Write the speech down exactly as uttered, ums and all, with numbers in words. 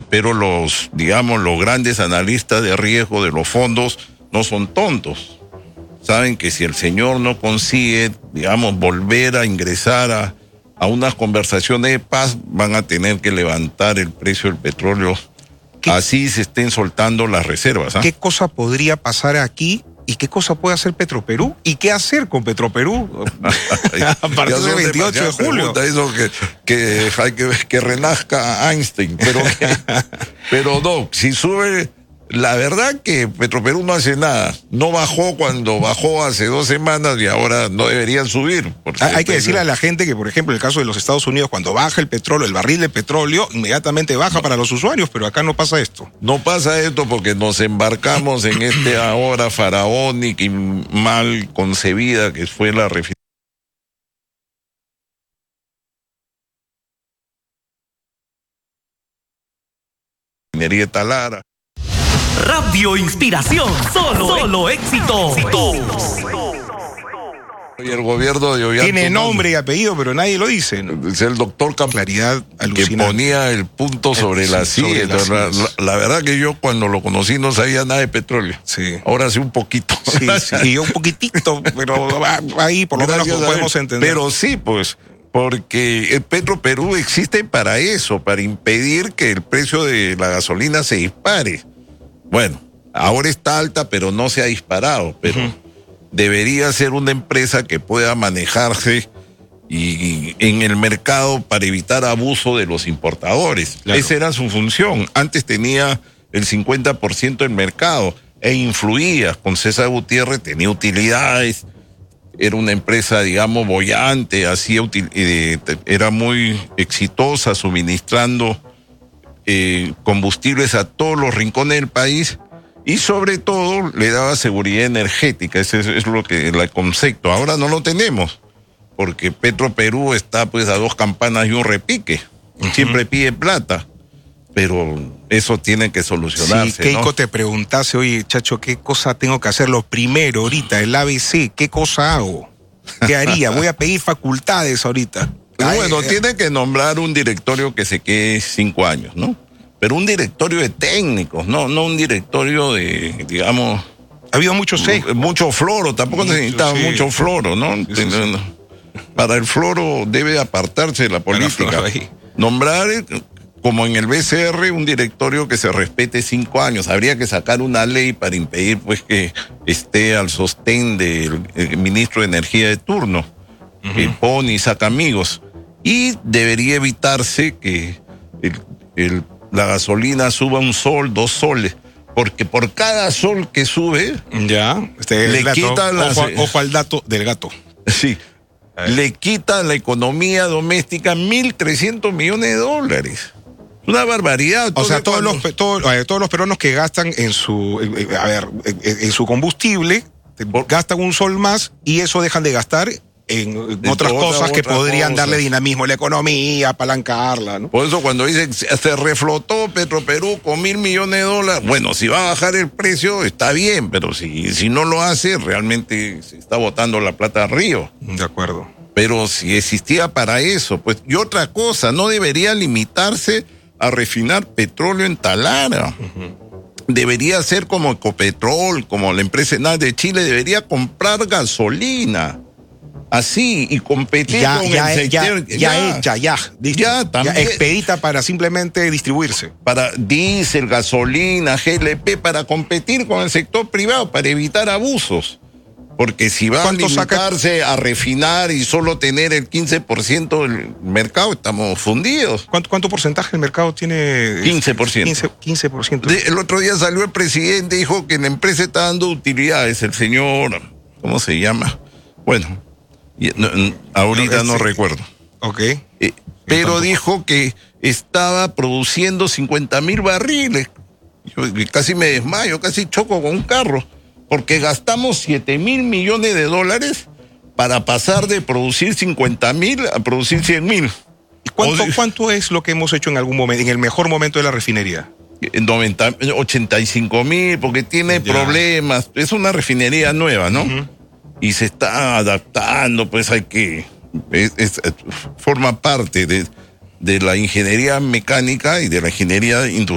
pero los, digamos, los grandes analistas de riesgo de los fondos no son tontos. Saben que si el señor no consigue, digamos, volver a ingresar a, a unas conversaciones de paz, van a tener que levantar el precio del petróleo. ¿Qué? Así se estén soltando las reservas. ¿eh? ¿Qué cosa podría pasar aquí? ¿Y qué cosa puede hacer Petroperú? ¿Y qué hacer con Petroperú a partir del veintiocho de julio? Eso que, que hay que, que renazca Einstein. Pero, que, pero no, si sube... La verdad que Petroperú no hace nada. No bajó cuando bajó hace dos semanas y ahora no deberían subir. Hay que decirle a la gente que, por ejemplo, en el caso de los Estados Unidos, cuando baja el petróleo, el barril de petróleo, inmediatamente baja no. para los usuarios, pero acá no pasa esto. No pasa esto porque nos embarcamos en esta hora faraónica y mal concebida que fue la refinería. De Talara. Radio Inspiración, solo, solo éxitos. Y el gobierno de Ollanta tiene nombre y apellido, pero nadie lo dice, ¿no? Es el doctor Camp Claridad que ponía el punto sobre el, la silla. La, la, la verdad que yo cuando lo conocí no sabía nada de petróleo. Sí. Ahora sí un poquito. Sí, sí. Y yo un poquitito, pero ahí por lo Gracias menos podemos entender. Pero sí, pues, porque el Petroperú existe para eso, para impedir que el precio de la gasolina se dispare. Bueno, ahora está alta, pero no se ha disparado, pero uh-huh. debería ser una empresa que pueda manejarse y, y en el mercado para evitar abuso de los importadores. Claro. Esa era su función. Antes tenía el cincuenta por ciento del mercado e influía. Con César Gutiérrez tenía utilidades, era una empresa, digamos, boyante, hacía util- eh, era muy exitosa suministrando Eh, combustibles a todos los rincones del país y sobre todo le daba seguridad energética. Ese es, es lo que el concepto. Ahora no lo tenemos porque Petroperú está pues a dos campanas y un repique. Uh-huh. Siempre pide plata, pero eso tiene que solucionarse. Sí, Keiko, ¿no? te preguntase, oye, Chacho, ¿qué cosa tengo que hacer? Lo primero ahorita, el A B C, ¿qué cosa hago? ¿Qué haría? Voy a pedir facultades ahorita. Ay, bueno, eh, tiene que nombrar un directorio que se quede cinco años, ¿no? Pero un directorio de técnicos, no, no un directorio de, digamos... Ha habido mucho seco. Mucho floro, tampoco mucho, necesitaba sí. mucho floro, ¿no? Sí, sí, sí. Para el floro debe apartarse de la política. Nombrar, como en el B C R, un directorio que se respete cinco años. Habría que sacar una ley para impedir, pues, que esté al sostén del ministro de Energía de turno, uh-huh. que pone y saca amigos. Y debería evitarse que el, el, la gasolina suba un sol, dos soles, porque por cada sol que sube, ya, este le quita la... Ojo, ojo al dato del gato. Sí, le quita a la economía doméstica mil trescientos millones de dólares. Una barbaridad. O sea, todos cuando... los, todos, todos los peruanos que gastan en su, a ver, en su combustible, por... gastan un sol más y eso dejan de gastar en, en otras toda, cosas que podrían cosas. darle dinamismo a la economía, apalancarla, ¿no? Por eso cuando dicen se reflotó Petroperú con mil millones de dólares, bueno, si va a bajar el precio está bien, pero si, si no lo hace, realmente se está botando la plata al río. De acuerdo. Pero si existía para eso, pues, y otra cosa, no debería limitarse a refinar petróleo en Talara. Uh-huh. Debería ser como Ecopetrol, como la empresa Enel de Chile, debería comprar gasolina. Así, y competir ya, con ya, el sector. Ya, ya hecha, ya. Listo. Ya, también. Ya expedita para simplemente distribuirse. Para diésel, gasolina, G L P, para competir con el sector privado, para evitar abusos. Porque si va a limitarse saca? a refinar y solo tener el quince por ciento del mercado, estamos fundidos. ¿Cuánto, cuánto porcentaje del mercado tiene? quince por ciento. quince, quince por ciento. De, el otro día salió el presidente y dijo que la empresa está dando utilidades. El señor, ¿cómo se llama? Bueno, no, ahorita no, no recuerdo. Ok. Eh, pero dijo que estaba produciendo cincuenta mil barriles. Yo casi me desmayo, casi choco con un carro. Porque gastamos siete mil millones de dólares para pasar de producir cincuenta mil a producir cien mil. ¿Y cuánto, cuánto es lo que hemos hecho en algún momento, en el mejor momento de la refinería? noventa, ochenta y cinco mil, porque tiene ya. problemas. Es una refinería nueva, ¿no? Uh-huh. Y se está adaptando, pues hay que... Es, es, forma parte de, de la ingeniería mecánica y de la ingeniería industrial.